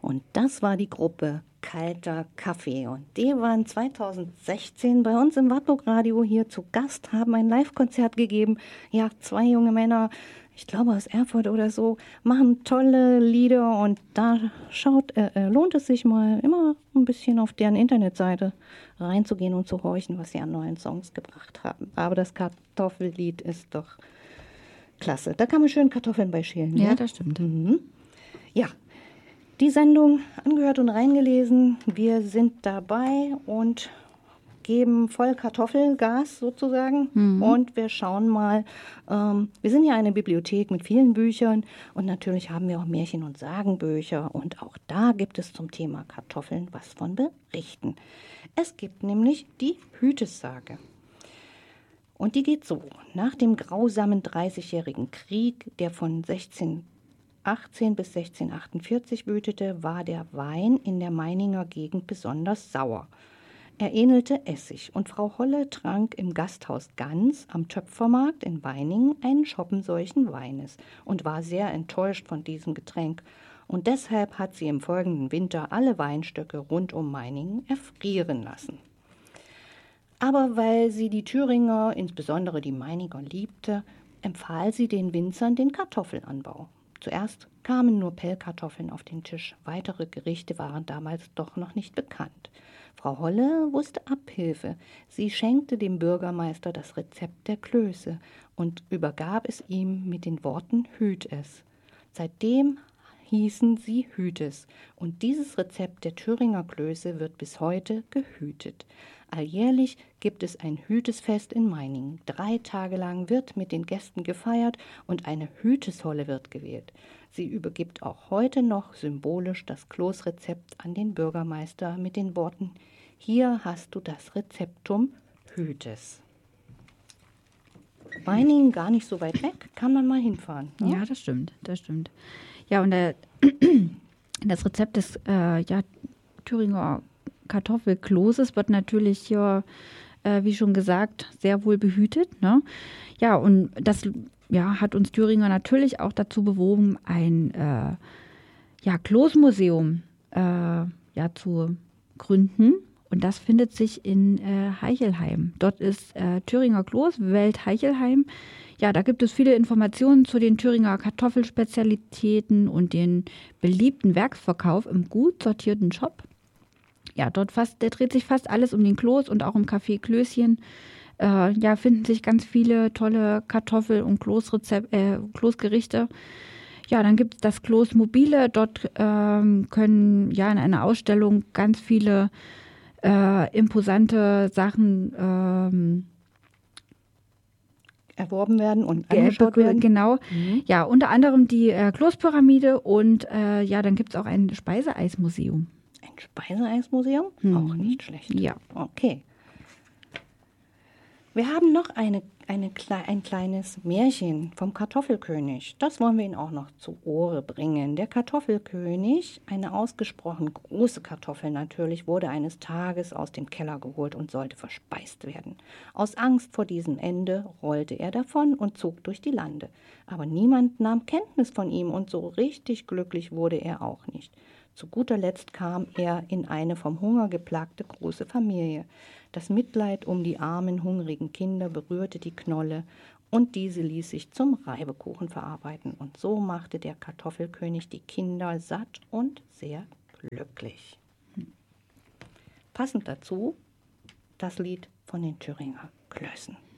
Und das war die Gruppe Kalter Kaffee. Und die waren 2016 bei uns im Wartburg-Radio hier zu Gast, haben ein Live-Konzert gegeben. Ja, 2 junge Männer, ich glaube aus Erfurt oder so, machen tolle Lieder. Und da lohnt es sich mal immer ein bisschen auf deren Internetseite reinzugehen und zu horchen, was sie an neuen Songs gebracht haben. Aber das Kartoffellied ist doch klasse. Da kann man schön Kartoffeln bei schälen. Ja, ne? das stimmt. Ja, die Sendung angehört und reingelesen. Wir sind dabei und geben voll Kartoffelgas sozusagen. Und wir schauen mal, wir sind ja eine Bibliothek mit vielen Büchern und natürlich haben wir auch Märchen- und Sagenbücher. Und auch da gibt es zum Thema Kartoffeln was von berichten. Es gibt nämlich die Hütessage. Und die geht so: Nach dem grausamen 30-jährigen Krieg, der von 1618 bis 1648 wütete, war der Wein in der Meininger Gegend besonders sauer. Er ähnelte Essig und Frau Holle trank im Gasthaus Ganz am Töpfermarkt in Weiningen einen Schoppen solchen Weines und war sehr enttäuscht von diesem Getränk. Und deshalb hat sie im folgenden Winter alle Weinstöcke rund um Meiningen erfrieren lassen. Aber weil sie die Thüringer, insbesondere die Meininger, liebte, empfahl sie den Winzern den Kartoffelanbau. Zuerst kamen nur Pellkartoffeln auf den Tisch. Weitere Gerichte waren damals doch noch nicht bekannt. Frau Holle wusste Abhilfe. Sie schenkte dem Bürgermeister das Rezept der Klöße und übergab es ihm mit den Worten „Hüt es". Seitdem hießen sie Hütes. Und dieses Rezept der Thüringer Klöße wird bis heute gehütet. Alljährlich gibt es ein Hütesfest in Meiningen. 3 Tage lang wird mit den Gästen gefeiert und eine Hütesholle wird gewählt. Sie übergibt auch heute noch symbolisch das Kloßrezept an den Bürgermeister mit den Worten: Hier hast du das Rezeptum Hütes. Meiningen gar nicht so weit weg, kann man mal hinfahren. Ne? Ja, das stimmt. Ja, und das Rezept des Thüringer Kartoffelkloßes wird natürlich hier, wie schon gesagt, sehr wohl behütet. Ne? Ja, und das hat uns Thüringer natürlich auch dazu bewogen, ein Kloßmuseum zu gründen. Und das findet sich in Heichelheim. Dort ist Thüringer Kloß, Welt Heichelheim. Ja, da gibt es viele Informationen zu den Thüringer Kartoffelspezialitäten und den beliebten Werksverkauf im gut sortierten Shop. Ja, der dreht sich fast alles um den Kloß und auch im Café Klößchen. Finden sich ganz viele tolle Kartoffel- und Kloßgerichte. Ja, dann gibt es das Kloß Mobile. Dort können in einer Ausstellung ganz viele imposante Sachen erworben werden und angeschaut werden. Genau. Ja, unter anderem die Kloßpyramide und dann gibt es auch ein Speiseeismuseum. Ein Speiseeismuseum? Auch nicht schlecht. Ja. Okay. Wir haben noch ein kleines Märchen vom Kartoffelkönig. Das wollen wir Ihnen auch noch zu Ohren bringen. Der Kartoffelkönig, eine ausgesprochen große Kartoffel natürlich, wurde eines Tages aus dem Keller geholt und sollte verspeist werden. Aus Angst vor diesem Ende rollte er davon und zog durch die Lande. Aber niemand nahm Kenntnis von ihm und so richtig glücklich wurde er auch nicht. Zu guter Letzt kam er in eine vom Hunger geplagte große Familie. Das Mitleid um die armen, hungrigen Kinder berührte die Knolle und diese ließ sich zum Reibekuchen verarbeiten. Und so machte der Kartoffelkönig die Kinder satt und sehr glücklich. Passend dazu das Lied von den Thüringer Klößen.